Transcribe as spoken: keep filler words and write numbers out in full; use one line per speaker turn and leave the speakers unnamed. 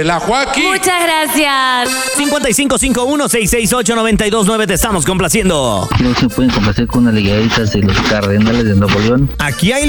La Joaquín.
Muchas gracias.
cincuenta y cinco cincuenta y uno, sesenta y seis ocho, noventa y dos nueve, te estamos complaciendo.
No se pueden complacer con unas ligaditas de los Cardenales de Nuevo León.
Aquí hay